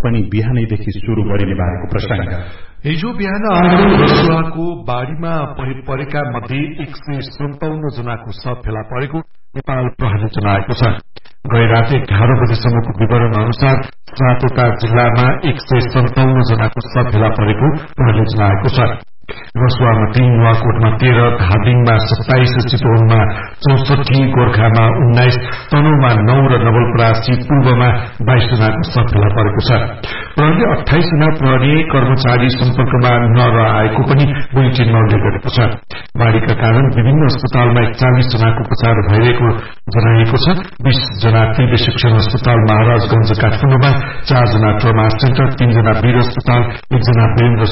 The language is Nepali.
पनि बिहानैदेखि शुरू गरिने भएको प्रसंग। हिजो बिहान आएको रसुवाको बाढ़ीमा परेका मध्ये 157 जनाको शव फेला परेको नेपाल प्रहरीले जनाएको छ। गए राति 11 बजेसम्मको विवरण अनुसार सातवटा जिल्लामा 157 जनाको शव फेला परेको प्रहरीले जनाएको छ। रसुवामा 3, नुवाकोटमा 13, धादिङमा 27, चितवनमा 64, गोर्खामा 19, तनहुँमा 9 र नवलपरासी पूर्वमा 22 जनाको शव फेला परेको छ। प्रहरीले 28 जना प्रहरी कर्मचारी सम्पर्कमा नरहेको पनि बुलेटिनमा उल्लेख गरेको छ। बाढ़ीका कारण विभिन्न अस्पतालमा 41 जनाको उपचार भइरहेको जनाइएको छ। 20 जना त्रिवे शिक्षण अस्पताल महाराजगंज काठमाडौँमा, 4 जना ट्रमा सेन्टर, 3 जना वीर अस्पताल, 1 जना वीरेन्द्र